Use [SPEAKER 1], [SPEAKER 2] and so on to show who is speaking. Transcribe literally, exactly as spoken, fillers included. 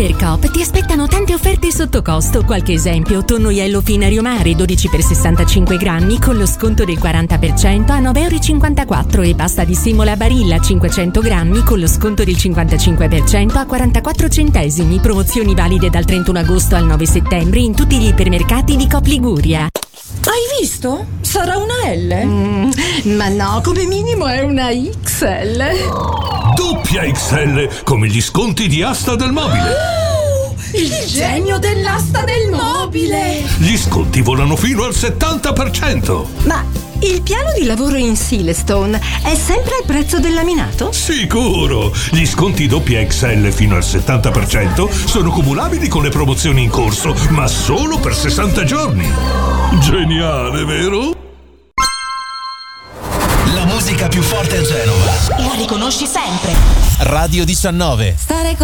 [SPEAKER 1] Ipercoop ti aspettano tante offerte sotto costo. Qualche esempio: tonno Yellow Finario Mare dodici per sessantacinque grammi con lo sconto del quaranta per cento a nove e cinquantaquattro euro e pasta di semola Barilla cinquecento grammi con lo sconto del cinquantacinque per cento a quarantaquattro centesimi. Promozioni valide dal trentuno agosto al nove settembre in tutti gli ipermercati di Coop Liguria.
[SPEAKER 2] Hai visto? Sarà una L?
[SPEAKER 1] Mm, ma no, come minimo è una X L.
[SPEAKER 3] Doppia X L, come gli sconti di Asta del Mobile.
[SPEAKER 2] Oh, il genio dell'asta del mobile!
[SPEAKER 3] Gli sconti volano fino al settanta per cento.
[SPEAKER 4] Ma il piano di lavoro in Silestone è sempre al prezzo del laminato?
[SPEAKER 3] Sicuro! Gli sconti doppia X L fino al settanta per cento sono cumulabili con le promozioni in corso, ma solo per sessanta giorni. Geniale, vero?
[SPEAKER 5] La musica più forte a Genova.
[SPEAKER 6] La riconosci sempre.
[SPEAKER 5] Radio diciannove.
[SPEAKER 6] Stare